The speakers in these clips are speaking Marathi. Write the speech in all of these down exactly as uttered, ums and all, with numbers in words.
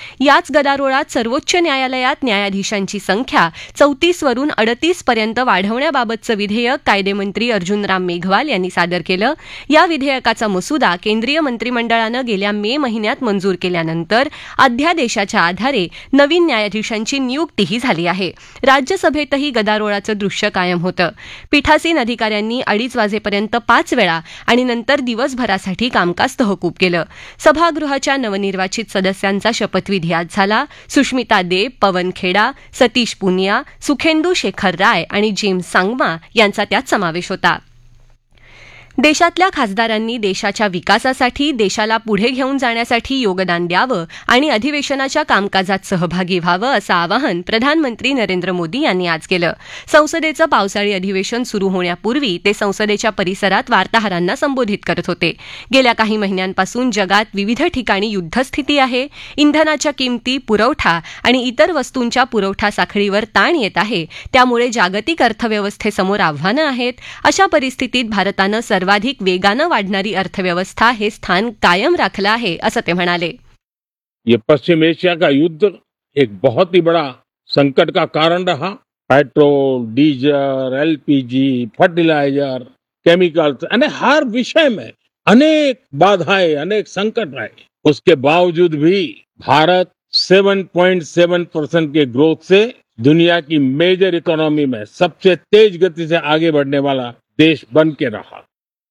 याच गदारोळात सर्वोच्च न्यायालयात न्यायाधीशांची संख्या चौतीस वरून अडतीस पर्यंत वाढवण्याबाबतचं विधेयक कायदेमंत्री अर्जुनराम मेघवाल यांनी सादर केलं. या विधेयकाचा मसुदा केंद्रीय मंत्रिमंडळानं गेल्या मे महिन्यात मंजूर केल्यानंतर अध्यादेशाच्या आधारे नवीन न्यायाधीशांची नियुक्तीही झाली आहे. राज्यसभेतही गदारोळाचं दृश्य कायम होतं. पीठासीन अधिकाऱ्यांनी अडीच वाजेपर्यंत पाच वेळा आणि नंतर दिवसभरासाठी कामकाज तहकूब केलं. सभागृहाच्या नवनिर्वाचित सदस्यांचा शपथविधी आज झाला. सुष्मिता देव, पवन खेडा, सतीश पुनिया, सुखेंदू शेखर राय आणि जेम्स सांगमा यांचा त्यात समावेश होता. देशातल्या खासदारांनी देशाच्या विकासासाठी, देशाला पुढे घेऊन जाण्यासाठी योगदान द्यावं आणि अधिवेशनाच्या कामकाजात सहभागी व्हावं असं आवाहन प्रधानमंत्री नरेंद्र मोदी यांनी आज केलं. संसदेचं पावसाळी अधिवेशन सुरू होण्यापूर्वी ते संसदेच्या परिसरात वार्ताहरांना संबोधित करत होते. गेल्या काही महिन्यांपासून जगात विविध ठिकाणी युद्धस्थिती आहे. इंधनाच्या किमती, पुरवठा आणि इतर वस्तूंच्या पुरवठा साखळीवर ताण येत आहे. त्यामुळे जागतिक अर्थव्यवस्थेसमोर आव्हानं आहेत. अशा परिस्थितीत भारतानं सर्व सर्वाधिक वेगानं वाढणारी अर्थव्यवस्था हे स्थान कायम राखलं आहे असं ते म्हणाले. ये पश्चिम एशिया का युद्ध एक बहुत ही बड़ा संकट का कारण रहा. Petrol, diesel, LPG, fertiliser, chemicals यानी हर विषय में अनेक बाधाएं, अनेक संकट रहे. उसके बावजूद भी भारत सात पॉइंट सात परसेंट के ग्रोथ से दुनिया की मेजर इकोनॉमी में सबसे तेज गति से आगे बढ़ने वाला देश बन के रहा.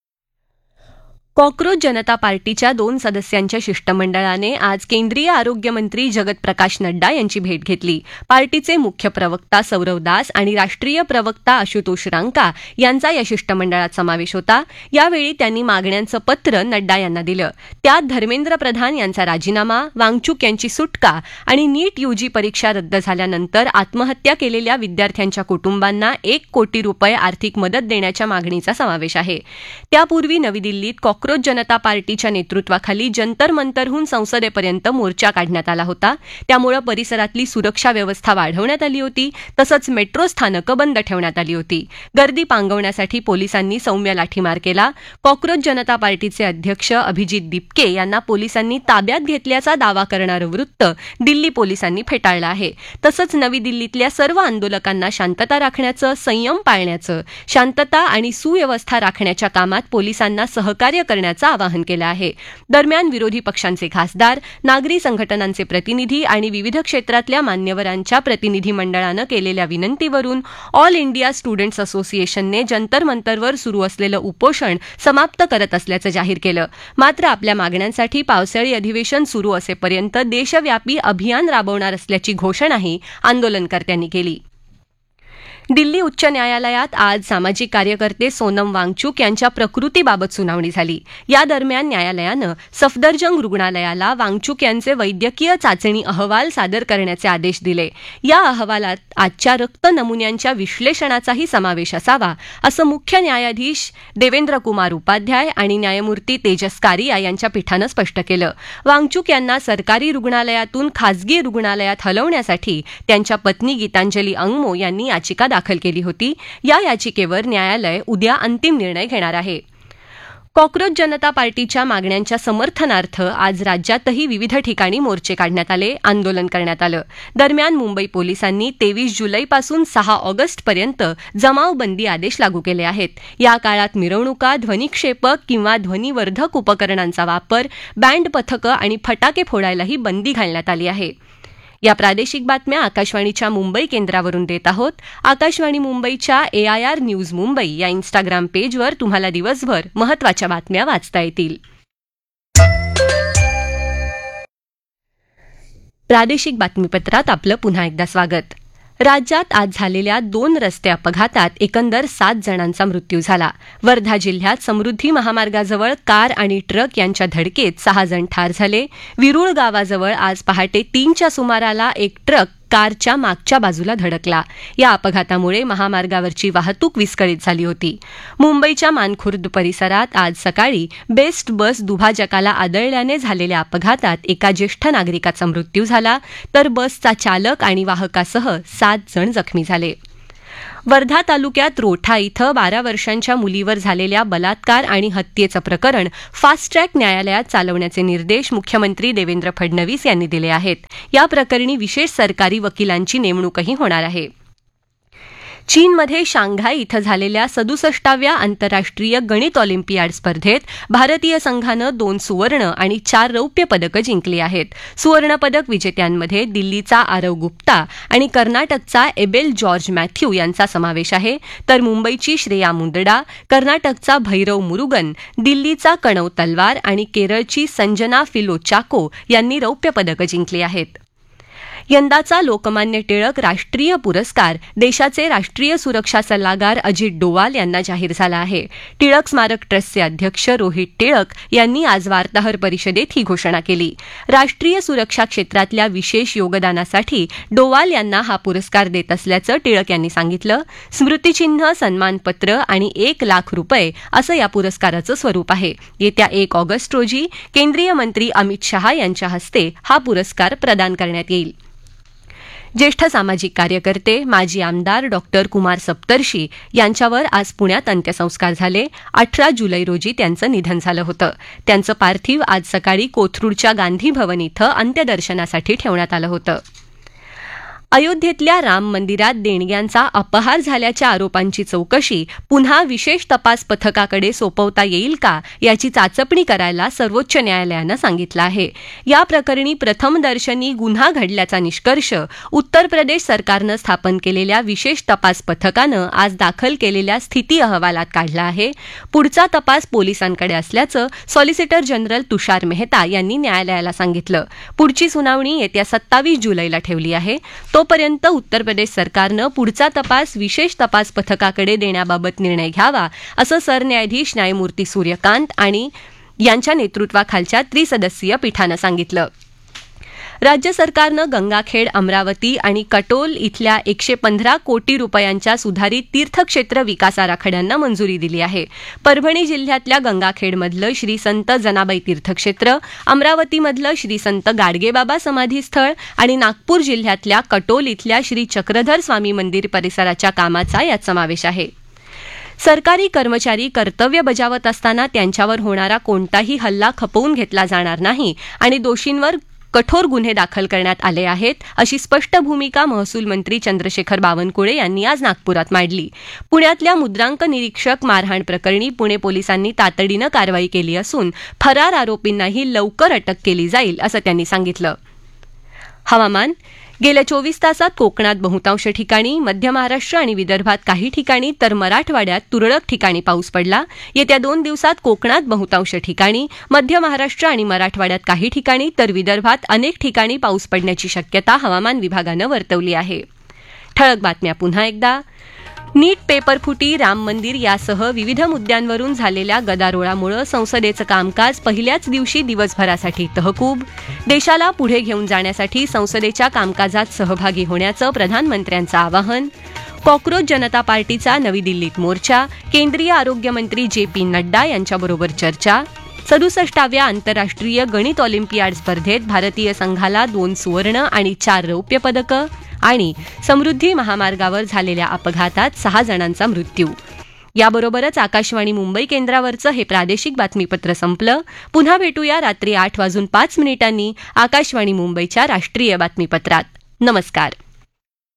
कॉक्रोच जनता पार्टीच्या दोन सदस्यांच्या शिष्टमंडळाने आज केंद्रीय आरोग्य मंत्री जगत प्रकाश नड्डा यांची भेट घेतली. पार्टीचे मुख्य प्रवक्ता सौरव दास आणि राष्ट्रीय प्रवक्ता आशुतोष रांका यांचा या शिष्टमंडळात समावेश होता. यावेळी त्यांनी मागण्यांचं पत्र नड्डा यांना दिलं. त्यात धर्मेंद्र प्रधान यांचा राजीनामा, वांगचुक यांची सुटका आणि नीट यूजी परीक्षा रद्द झाल्यानंतर आत्महत्या केलेल्या विद्यार्थ्यांच्या कुटुंबांना एक कोटी रुपये आर्थिक मदत देण्याच्या मागणीचा समावेश आहे. त्यापूर्वी नवी दिल्लीत कॉक्रोच जनता पार्टीच्या नेतृत्वाखाली जंतर मंतरहून संसदेपर्यंत मोर्चा काढण्यात आला होता. त्यामुळे परिसरातली सुरक्षा व्यवस्था वाढवण्यात आली होती. तसंच मेट्रो स्थानकं बंद ठेवण्यात आली होती. गर्दी पांगवण्यासाठी पोलिसांनी सौम्य लाठीमार केला. कॉक्रोच जनता पार्टीचे अध्यक्ष अभिजित दिपके यांना पोलिसांनी ताब्यात घेतल्याचा दावा करणारं वृत्त दिल्ली पोलिसांनी फेटाळलं आहे. तसंच नवी दिल्लीतल्या सर्व आंदोलकांना शांतता राखण्याचं, संयम पाळण्याचं, शांतता आणि सुव्यवस्था राखण्याच्या कामात पोलिसांना सहकार्य करण्याचं आवाहन केलं आहे. दरम्यान विरोधी पक्षांचे खासदार, नागरी संघटनांचे प्रतिनिधी आणि विविध क्षेत्रातल्या मान्यवरांच्या प्रतिनिधी मंडळानं केलेल्या विनंतीवरून ऑल इंडिया स्टुडंट्स असोसिएशनने जंतर मंतरवर सुरू असलेलं उपोषण समाप्त करत असल्याचं जाहीर केलं. मात्र आपल्या मागण्यांसाठी पावसाळी अधिवेशन सुरू असेपर्यंत देशव्यापी अभियान राबवणार असल्याची घोषणाही आंदोलनकर्त्यांनी केली. दिल्ली उच्च न्यायालयात आज सामाजिक कार्यकर्ते सोनम वांगचुक यांच्या प्रकृतीबाबत सुनावणी झाली. या दरम्यान न्यायालयानं सफदरजंग रुग्णालयाला वांगचुक यांचे वैद्यकीय चाचणी अहवाल सादर करण्याचे आदेश दिले. या अहवालात आजच्या रक्त नमुन्यांच्या विश्लेषणाचाही समावेश असावा असं मुख्य न्यायाधीश देवेंद्र कुमार उपाध्याय आणि न्यायमूर्ती तेजस कारिया यांच्या पीठानं स्पष्ट केलं. वांगचुक यांना सरकारी रुग्णालयातून खासगी रुग्णालयात हलवण्यासाठी त्यांच्या पत्नी गीतांजली अंगमो यांनी याचिका दाखल केली होती. या याचिकेवर न्यायालय उद्या अंतिम निर्णय घेणार आहे. कॉक्रोच जनता पार्टीच्या मागण्यांच्या समर्थनार्थ आज राज्यातही विविध ठिकाणी मोर्चे काढण्यात आले, आंदोलन करण्यात आलं. दरम्यान मुंबई पोलिसांनी तेवीस जुलैपासून सहा ऑगस्टपर्यंत जमावबंदी आदेश लागू केले आहेत. या काळात मिरवणुका, ध्वनिक्षेपक किंवा ध्वनिवर्धक उपकरणांचा वापर, बँड पथकं आणि फटाके फोडायलाही बंदी घालण्यात आली आहे. या प्रादेशिक बातम्या आकाशवाणीच्या मुंबई केंद्रावरून देत आहोत. आकाशवाणी मुंबईच्या ए आय आर न्यूज मुंबई या इन्स्टाग्राम पेजवर तुम्हाला दिवसभर महत्त्वाच्या बातम्या वाचता येतील. प्रादेशिक बातमीपत्रात आपलं पुन्हा एकदा स्वागत. राज्यात आज झालेल्या दोन रस्ते अपघातात एकंदर सात जणांचा मृत्यू झाला. वर्धा जिल्ह्यात समृद्धी महामार्गाजवळ कार आणि ट्रक यांच्या धडकेत सहा जण ठार झाले. विरुळ गावाजवळ आज पहाटे तीनच्या सुमाराला एक ट्रक कारच्या मागच्या बाजूला धडकला. या अपघातामुळे महामार्गावरची वाहतूक विस्कळीत झाली होती. मुंबईच्या मानखुर्द परिसरात आज सकाळी बेस्ट बस दुभाजकाला आदळल्याने झालेल्या अपघातात एका ज्येष्ठ नागरिकाचा मृत्यू झाला, तर बसचा चालक आणि वाहकासह सात जण जखमी झाले. वर्धा तालुक्यात रोठा इथं बारा वर्षांच्या मुलीवर झालेल्या बलात्कार आणि हत्येचं प्रकरण फास्ट ट्रॅक न्यायालयात चालवण्याचे निर्देश मुख्यमंत्री देवेंद्र फडणवीस यांनी दिले आहेत. या प्रकरणी विशेष सरकारी वकिलांची नेमणूकही होणार आहे. चीनमध्ये शांघाय इथं झालेल्या सदुसष्टाव्या आंतरराष्ट्रीय गणित ऑलिम्पियाड स्पर्धेत भारतीय संघानं दोन सुवर्ण आणि चार रौप्य पदकं जिंकली आहेत. सुवर्णपदक विजेत्यांमध्ये दिल्लीचा आरव गुप्ता आणि कर्नाटकचा एबेल जॉर्ज मॅथ्यू यांचा समावेश आहे, तर मुंबईची श्रेया मुंदडा, कर्नाटकचा भैरव मुरुगन, दिल्लीचा कणव तलवार आणि केरळची संजना फिलो चाको यांनी रौप्य पदकं जिंकली आहेत. यंदाचा लोकमान्य टिळक राष्ट्रीय पुरस्कार देशाचे राष्ट्रीय सुरक्षा सल्लागार अजित डोवाल यांना जाहीर झाला आहे. टिळक स्मारक ट्रस्टचे अध्यक्ष रोहित टिळक यांनी आज वार्ताहर परिषदेत ही घोषणा केली. राष्ट्रीय सुरक्षा क्षेत्रातल्या विशेष योगदानासाठी डोवाल यांना हा पुरस्कार देत असल्याचं टिळक यांनी सांगितलं. स्मृतिचिन्ह, सन्मानपत्र आणि एक लाख रुपये असं या पुरस्काराचं स्वरूप आहे. येत्या एक ऑगस्ट रोजी केंद्रीय मंत्री अमित शहा यांच्या हस्ते हा पुरस्कार प्रदान करण्यात येईल. ज्येष्ठ सामाजिक कार्यकर्ते माजी आमदार डॉक्टर कुमार सप्तर्षी यांच्यावर आज पुण्यात अंत्यसंस्कार झाले. अठरा जुलै रोजी त्यांचं निधन झालं होतं. त्यांचं पार्थिव आज सकाळी कोथरूडच्या गांधी भवन इथं अंत्यदर्शनासाठी ठेवण्यात आलं होतं. अयोध्येतल्या राम मंदिरात देणग्यांचा अपहार झाल्याच्या आरोपांची चौकशी पुन्हा विशेष तपास पथकाकडे सोपवता येईल का याची चाचपणी करायला सर्वोच्च न्यायालयानं सांगितलं आहे. या प्रकरणी प्रथमदर्शनी गुन्हा घडल्याचा निष्कर्ष उत्तर प्रदेश सरकारनं स्थापन केलेल्या विशेष तपास पथकानं आज दाखल केलेल्या स्थिती अहवालात काढला आहे. पुढचा तपास पोलिसांकडे असल्याचं सॉलिसिटर जनरल तुषार मेहता यांनी न्यायालयाला सांगितलं. पुढची सुनावणी येत्या सत्तावीस जुलैला ठेवली आहे. तोपर्यंत उत्तर प्रदेश सरकारनं पुढचा तपास विशेष तपास पथकाकडे देण्याबाबत निर्णय घ्यावा असं सरन्यायाधीश न्यायमूर्ती सूर्यकांत आणि यांच्या नेतृत्वाखालच्या त्रिसदस्यीय पीठानं सांगितलं. राज्य सरकारनं गंगाखेड, अमरावती आणि कटोल इथल्या एकशे पंधरा कोटी रुपयांच्या सुधारित तीर्थक्षेत्र विकास आराखड्यांना मंजुरी दिली आहे. परभणी जिल्ह्यातल्या गंगाखेडमधलं श्री संत जनाबाई तीर्थक्षेत्र, अमरावतीमधलं श्री संत गाडगेबाबा समाधीस्थळ आणि नागपूर जिल्ह्यातल्या कटोल इथल्या श्री चक्रधर स्वामी मंदिर परिसराच्या कामाचा यात समावेश आहे. सरकारी कर्मचारी कर्तव्य बजावत असताना त्यांच्यावर होणारा कोणताही हल्ला खपवून घेतला जाणार नाही आणि दोषींवर कठोर गुन्हे दाखल करण्यात आले आहेत, अशी स्पष्ट भूमिका महसूल मंत्री चंद्रशेखर बावनकुळे यांनी आज नागपुरात मांडली. पुण्यातल्या मुद्रांक निरीक्षक मारहाण प्रकरणी पुणे पोलिसांनी तातडीनं कारवाई केली असून फरार आरोपींनाही लवकर अटक केली जाईल असं त्यांनी सांगितलं. हवामान. गेल्या चोवीस तासात कोकणात बहुतांश ठिकाणी, मध्य महाराष्ट्र आणि विदर्भात काही ठिकाणी तर मराठवाड्यात तुरळक ठिकाणी पाऊस पडला. येत्या दोन दिवसात कोकणात बहुतांश ठिकाणी, मध्य महाराष्ट्र आणि मराठवाड्यात काही ठिकाणी तर विदर्भात अनेक ठिकाणी पाऊस पडण्याची शक्यता हवामान विभागानं वर्तवली आहे. ठळक बातम्या पुन्हा एकदा. नीट पेपरफुटी, राम मंदिर यासह विविध मुद्द्यांवरून झालेल्या गदारोळामुळे संसदेचं कामकाज पहिल्याच दिवशी दिवसभरासाठी तहकूब. देशाला पुढे घेऊन जाण्यासाठी संसदेच्या कामकाजात सहभागी होण्याचं प्रधानमंत्र्यांचं आवाहन. कॉक्रोच जनता पार्टीचा नवी दिल्लीत मोर्चा, केंद्रीय आरोग्यमंत्री जे पी नड्डा यांच्याबरोबर चर्चा. सदुसष्टाव्या आंतरराष्ट्रीय गणित ऑलिम्पियाड स्पर्धेत भारतीय संघाला दोन सुवर्ण आणि चार रौप्य पदकं. आणि समृद्धी महामार्गावर झालेल्या अपघातात सहा जणांचा मृत्यू. याबरोबरच आकाशवाणी मुंबई केंद्रावरचं हे प्रादेशिक बातमीपत्र संपलं. पुन्हा भेटूया रात्री आठ वाजून पाच मिनिटांनी आकाशवाणी मुंबईच्या राष्ट्रीय बातमीपत्रात. नमस्कार.